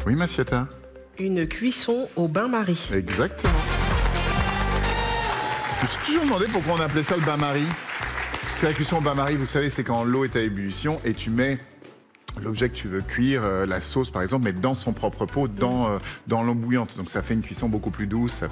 Oui, Massiata. Une cuisson au bain-marie. Exactement. Je me suis toujours demandé pourquoi on appelait ça le bain-marie. Parce que la cuisson au bain-marie, vous savez, c'est quand l'eau est à ébullition et tu mets l'objet que tu veux cuire, la sauce par exemple, mais dans son propre pot, dans l'eau bouillante. Donc ça fait une cuisson beaucoup plus douce.